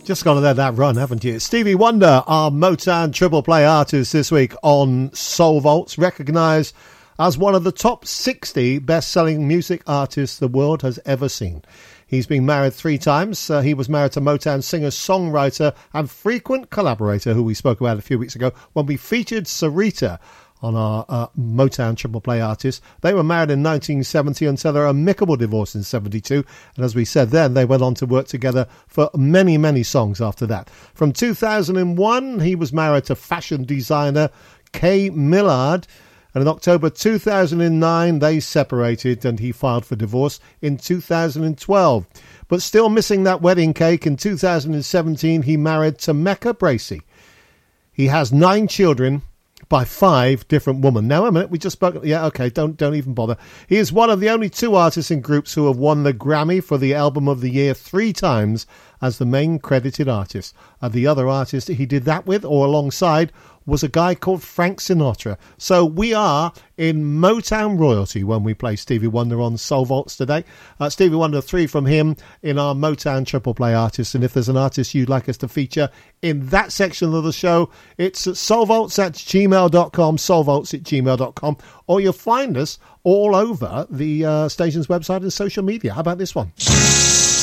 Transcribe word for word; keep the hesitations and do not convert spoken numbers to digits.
Just got to let that run, haven't you? Stevie Wonder, our Motown triple play artist this week on Soul Vaults, recognised as one of the top sixty best-selling music artists the world has ever seen. He's been married three times. Uh, he was married to Motown singer, songwriter and frequent collaborator, who we spoke about a few weeks ago when we featured Sarita on our uh, Motown triple play artist. They were married in nineteen seventy until their amicable divorce in seventy-two. And as we said then, they went on to work together for many, many songs after that. From two thousand one, he was married to fashion designer Kay Millard. And in October two thousand nine, they separated and he filed for divorce in two thousand twelve. But still missing that wedding cake, in two thousand seventeen, he married Tameka Bracey. He has nine children by five different women. Now, a minute, we just spoke... Yeah, okay, don't don't even bother. He is one of the only two artists and groups who have won the Grammy for the Album of the Year three times as the main credited artist. Uh, the other artist he did that with, or alongside, was a guy called Frank Sinatra. So we are in Motown royalty when we play Stevie Wonder on Soul Vaults today. Uh, Stevie Wonder, three from him in our Motown triple play artists. And if there's an artist you'd like us to feature in that section of the show, it's at soulvaults at gmail dot com, soulvaults at gmail dot com, or you'll find us all over the uh, station's website and social media. How about this one?